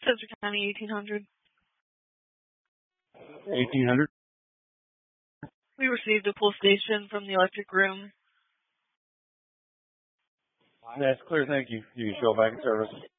Central County 1800. 1800. We received a pull station from the electric room. That's clear, thank you. You can show back in service.